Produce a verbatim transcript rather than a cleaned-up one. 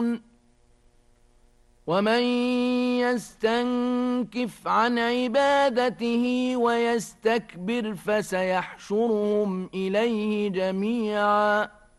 ومن يستنكف عن عبادته ويستكبر فسيحشرهم إليه جميعا